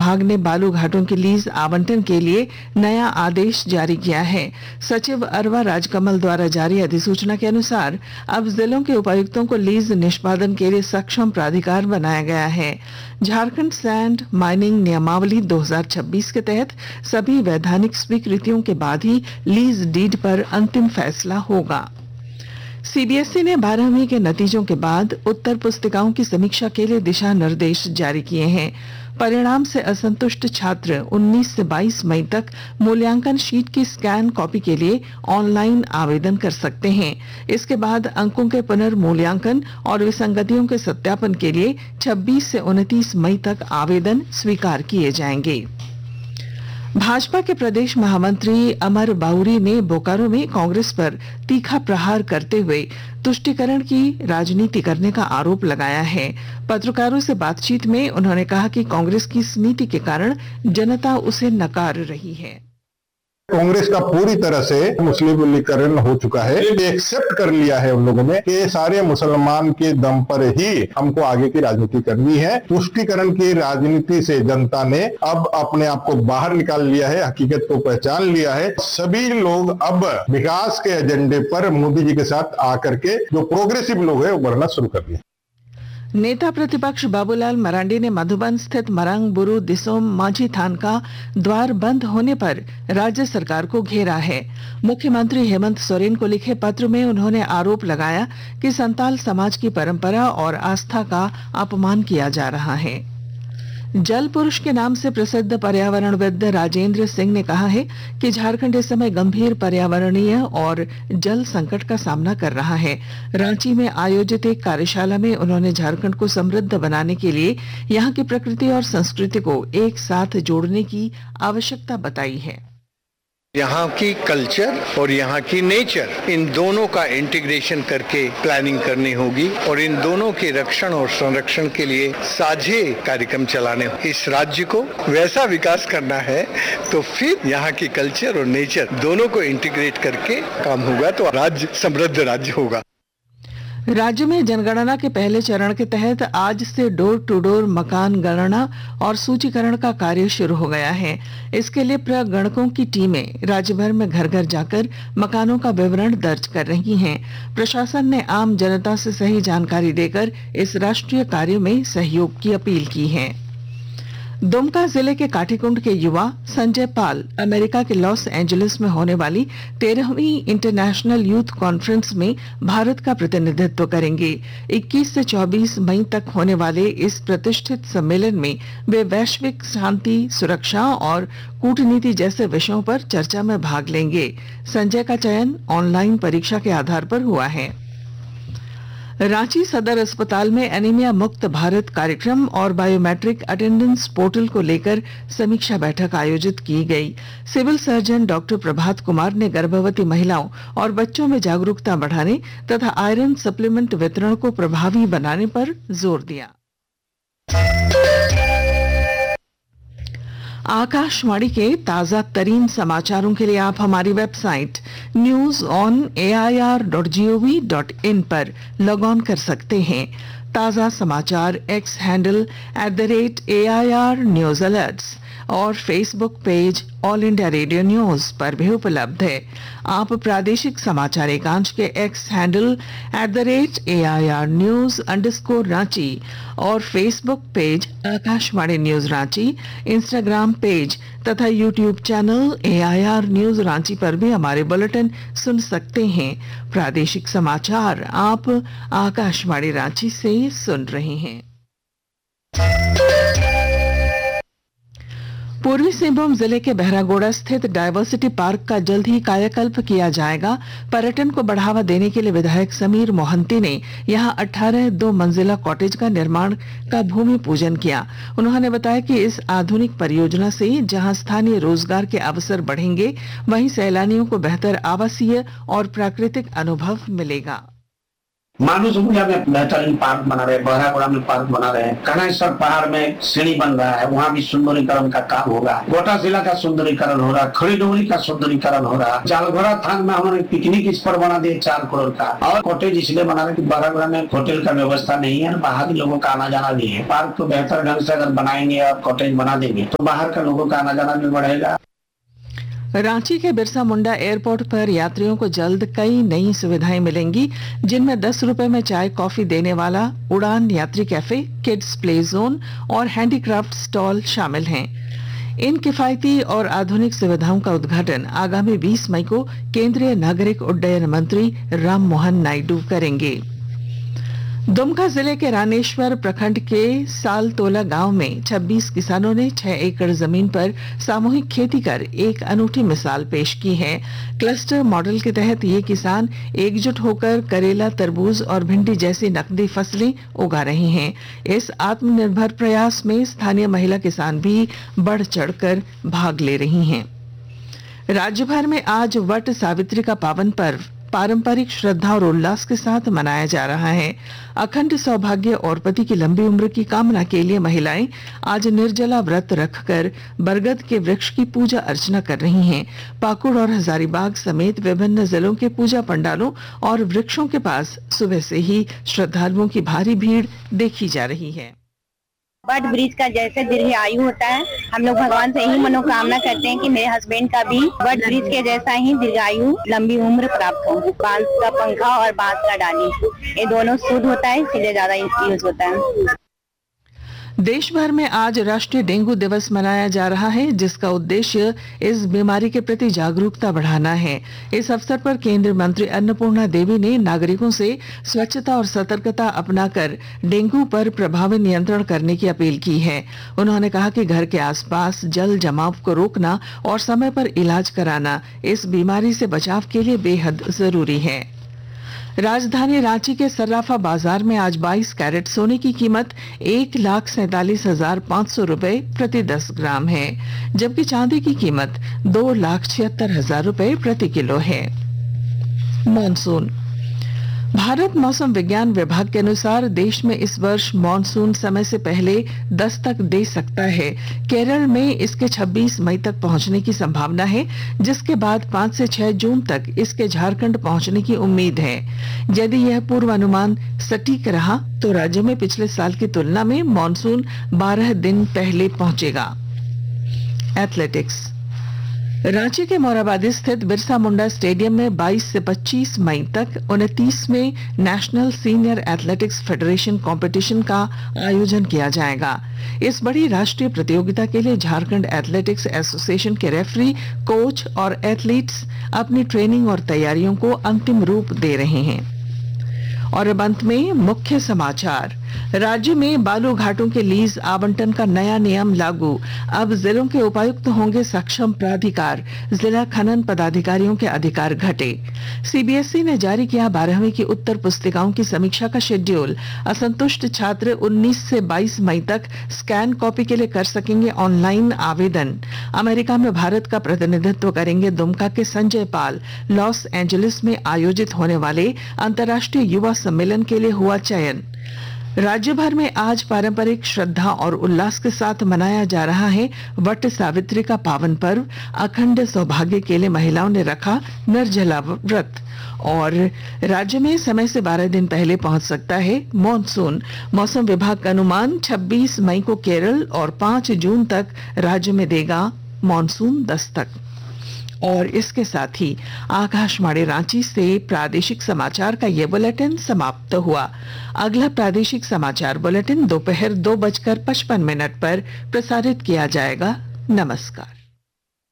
विभाग ने बालू घाटों की लीज आवंटन के लिए नया आदेश जारी किया है। सचिव अरवा राजकमल द्वारा जारी अधिसूचना के अनुसार अब जिलों के उपायुक्तों को लीज निष्पादन के लिए सक्षम प्राधिकार बनाया गया है। झारखंड सैंड माइनिंग नियमावली 2026 के तहत सभी वैधानिक स्वीकृतियों के बाद ही लीज डीड पर अंतिम फैसला होगा। सीबीएसई ने 12वीं के नतीजों के बाद उत्तर पुस्तिकाओं की समीक्षा के लिए दिशा निर्देश जारी किए हैं। परिणाम से असंतुष्ट छात्र 19 से 22 मई तक मूल्यांकन शीट की स्कैन कॉपी के लिए ऑनलाइन आवेदन कर सकते हैं। इसके बाद अंकों के पुनर्मूल्यांकन और विसंगतियों के सत्यापन के लिए 26 से 29 मई तक आवेदन स्वीकार किए जाएंगे। भाजपा के प्रदेश महामंत्री अमर बाउरी ने बोकारो में कांग्रेस पर तीखा प्रहार करते हुए तुष्टीकरण की राजनीति करने का आरोप लगाया है। पत्रकारों से बातचीत में उन्होंने कहा कि कांग्रेस की इस नीति के कारण जनता उसे नकार रही है। कांग्रेस का पूरी तरह से मुस्लिमीकरण हो चुका है। एक्सेप्ट कर लिया है उन लोगों ने कि सारे मुसलमान के दम पर ही हमको आगे की राजनीति करनी है। तुष्टीकरण की राजनीति से जनता ने अब अपने आप को बाहर निकाल लिया है, हकीकत को पहचान लिया है। सभी लोग अब विकास के एजेंडे पर मोदी जी के साथ आकर के जो प्रोग्रेसिव लोग हैं वो बढ़ना शुरू कर दिया। नेता प्रतिपक्ष बाबूलाल मरांडी ने मधुबन स्थित मरांग बुरु दिसोम माझी थान का द्वार बंद होने पर राज्य सरकार को घेरा है। मुख्यमंत्री हेमंत सोरेन को लिखे पत्र में उन्होंने आरोप लगाया कि संताल समाज की परंपरा और आस्था का अपमान किया जा रहा है। जल पुरुष के नाम से प्रसिद्ध पर्यावरणविद राजेंद्र सिंह ने कहा है कि झारखंड इस समय गंभीर पर्यावरणीय और जल संकट का सामना कर रहा है। रांची में आयोजित एक कार्यशाला में उन्होंने झारखंड को समृद्ध बनाने के लिए यहां की प्रकृति और संस्कृति को एक साथ जोड़ने की आवश्यकता बताई है। यहाँ की कल्चर और यहाँ की नेचर, इन दोनों का इंटीग्रेशन करके प्लानिंग करनी होगी और इन दोनों के रक्षण और संरक्षण के लिए साझे कार्यक्रम चलाने होंगे। इस राज्य को वैसा विकास करना है तो फिर यहाँ की कल्चर और नेचर दोनों को इंटीग्रेट करके काम होगा तो राज्य समृद्ध राज्य होगा। राज्य में जनगणना के पहले चरण के तहत आज से डोर टू डोर मकान गणना और सूचीकरण का कार्य शुरू हो गया है। इसके लिए प्रगणकों की टीमें राज्य भर में घर घर जाकर मकानों का विवरण दर्ज कर रही हैं। प्रशासन ने आम जनता से सही जानकारी देकर इस राष्ट्रीय कार्य में सहयोग की अपील की है। दुमका जिले के काठीकुंड के युवा संजय पाल अमेरिका के लॉस एंजलिस में होने वाली 13वीं इंटरनेशनल यूथ कॉन्फ्रेंस में भारत का प्रतिनिधित्व करेंगे। 21 से 24 मई तक होने वाले इस प्रतिष्ठित सम्मेलन में वे वैश्विक शांति, सुरक्षा और कूटनीति जैसे विषयों पर चर्चा में भाग लेंगे। संजय का चयन ऑनलाइन परीक्षा के आधार पर हुआ है। रांची सदर अस्पताल में एनीमिया मुक्त भारत कार्यक्रम और बायोमेट्रिक अटेंडेंस पोर्टल को लेकर समीक्षा बैठक आयोजित की गई। Civil surgeon doctor Prabhat Kumar ने गर्भवती महिलाओं और बच्चों में जागरूकता बढ़ाने तथा आयरन सप्लीमेंट वितरण को प्रभावी बनाने पर जोर दिया। आकाशवाणी के ताजा तरीन समाचारों के लिए आप हमारी वेबसाइट news.on.air.gov.in पर लॉग ऑन कर सकते हैं। ताजा समाचार x handle @AIR news alerts और Facebook page all India radio news पर भी उपलब्ध है। आप प्रादेशिक समाचार एकांश के एक्स हैंडल @AIR न्यूज _ और Facebook page Akashvani news Ranchi, Instagram page तथा YouTube channel AIR news Ranchi पर भी हमारे बुलेटिन सुन सकते हैं। प्रादेशिक समाचार आप आकाशवाणी रांची से सुन रहे हैं। पूर्वी सिंहभूम जिले के बहरागोड़ा स्थित डायवर्सिटी पार्क का जल्द ही कायाकल्प किया जाएगा। पर्यटन को बढ़ावा देने के लिए विधायक समीर मोहंती ने यहां 18 2 मंजिला कॉटेज का निर्माण का भूमि पूजन किया। उन्होंने बताया कि इस आधुनिक परियोजना से जहां स्थानीय रोजगार के अवसर बढ़ेंगे, वहीं सैलानियों को बेहतर आवासीय और प्राकृतिक अनुभव मिलेगा। मानुसबुलिया में बेहतरीन पार्क बना रहे, बहरागोड़ा में पार्क बना रहे, कनेश्वर पहाड़ में सीढ़ी बन रहा है, वहाँ भी सुंदरीकरण का काम होगा। गोटाशिला का सुंदरीकरण हो रहा, खड़ी डोंगरी का सुंदरीकरण हो रहा, जालघोड़ा थान में हमने पिकनिक इस पर बना दिए 4 करोड़ का, और कॉटेज इसलिए बना रहे कि बहरागोड़ा में होटल का व्यवस्था नहीं है, बाहरी लोगों का आना जाना भी है। पार्क को बेहतर ढंग से अगर बनाएंगे और कॉटेज बना देंगे तो बाहर का लोगों का आना जाना भी बढ़ेगा। रांची के बिरसा मुंडा एयरपोर्ट पर यात्रियों को जल्द कई नई सुविधाएं मिलेंगी, जिनमें 10 रुपए में चाय कॉफी देने वाला उड़ान यात्री कैफे, किड्स प्ले जोन और हैंडीक्राफ्ट स्टॉल शामिल हैं। इन किफायती और आधुनिक सुविधाओं का उद्घाटन आगामी 20 मई को केंद्रीय नागरिक उड्डयन मंत्री राम मोहन नायडू करेंगे। दुमका जिले के रानेश्वर प्रखंड के सालतोला गांव में 26 किसानों ने 6 एकड़ जमीन पर सामूहिक खेती कर एक अनूठी मिसाल पेश की है। क्लस्टर मॉडल के तहत ये किसान एकजुट होकर करेला, तरबूज और भिंडी जैसी नकदी फसलें उगा रहे हैं। इस आत्मनिर्भर प्रयास में स्थानीय महिला किसान भी बढ़ चढ़कर भाग ले रही हैं। राज्य भर में आज वट सावित्री का पावन पर्व पारंपरिक श्रद्धा और उल्लास के साथ मनाया जा रहा है। अखंड सौभाग्य और पति की लंबी उम्र की कामना के लिए महिलाएं आज निर्जला व्रत रखकर बरगद के वृक्ष की पूजा अर्चना कर रही हैं। पाकुड़ और हजारीबाग समेत विभिन्न जिलों के पूजा पंडालों और वृक्षों के पास सुबह से ही श्रद्धालुओं की भारी भीड़ देखी जा रही है। वट वृक्ष का जैसे दीर्घ आयु होता है, हम लोग भगवान से यही मनोकामना करते हैं कि मेरे हस्बैंड का भी वट वृक्ष के जैसा ही दीर्घायु, लंबी उम्र प्राप्त हो। बांस का पंखा और बांस का डाली, ये दोनों शुद्ध होता है, इसलिए ज्यादा यूज होता है। देश भर में आज राष्ट्रीय डेंगू दिवस मनाया जा रहा है, जिसका उद्देश्य इस बीमारी के प्रति जागरूकता बढ़ाना है। इस अवसर पर केंद्रीय मंत्री अन्नपूर्णा देवी ने नागरिकों से स्वच्छता और सतर्कता अपनाकर डेंगू पर प्रभावी नियंत्रण करने की अपील की है। उन्होंने कहा कि घर के आसपास जल जमाव को रोकना और समय पर इलाज कराना इस बीमारी से बचाव के लिए बेहद जरूरी है। राजधानी रांची के सर्राफा बाजार में आज 22 कैरेट सोने की कीमत 1,47,500 रुपए प्रति 10 ग्राम है, जबकि चांदी की कीमत 2,76,000 रुपए प्रति किलो है। मॉनसून। भारत मौसम विज्ञान विभाग के अनुसार देश में इस वर्ष मॉनसून समय से पहले दस्तक दे सकता है। केरल में इसके 26 मई तक पहुंचने की संभावना है, जिसके बाद 5 से 6 जून तक इसके झारखंड पहुंचने की उम्मीद है। यदि यह पूर्वानुमान सटीक रहा तो राज्य में पिछले साल की तुलना में मॉनसून 12 दिन पहले पहुंचेगा। एथलेटिक्स। रांची के मोराबादी स्थित बिरसा मुंडा स्टेडियम में 22 से 25 मई तक 29वें national senior athletics federation competition का आयोजन किया जाएगा। इस बड़ी राष्ट्रीय प्रतियोगिता के लिए झारखंड एथलेटिक्स एसोसिएशन के रेफरी, कोच और एथलीट्स अपनी ट्रेनिंग और तैयारियों को अंतिम रूप दे रहे हैं। और अब अंत में मुख्य समाचार। राज्य में बालू घाटों के लीज आवंटन का नया नियम लागू। अब जिलों के उपायुक्त होंगे सक्षम प्राधिकार, जिला खनन पदाधिकारियों के अधिकार घटे। सीबीएसई ने जारी किया 12वीं की उत्तर पुस्तिकाओं की समीक्षा का शेड्यूल। असंतुष्ट छात्र 19 से 22 मई तक स्कैन कॉपी के लिए कर सकेंगे ऑनलाइन आवेदन। अमेरिका में भारत का प्रतिनिधित्व करेंगे दुमका के संजय पाल। लॉस एंजलिस में आयोजित होने वाले अंतर्राष्ट्रीय युवा सम्मेलन के लिए हुआ चयन। राज्य भर में आज पारंपरिक श्रद्धा और उल्लास के साथ मनाया जा रहा है वट सावित्री का पावन पर्व। अखंड सौभाग्य के लिए महिलाओं ने रखा निर्जला व्रत। और राज्य में समय से 12 दिन पहले पहुंच सकता है मॉनसून। मौसम विभाग का अनुमान 26 मई को केरल और 5 जून तक राज्य में देगा मॉनसून दस्तक। और इसके साथ ही आकाशवाणी रांची से प्रादेशिक समाचार का ये बुलेटिन समाप्त हुआ। अगला प्रादेशिक समाचार बुलेटिन दोपहर 2:55 पर प्रसारित किया जाएगा। नमस्कार।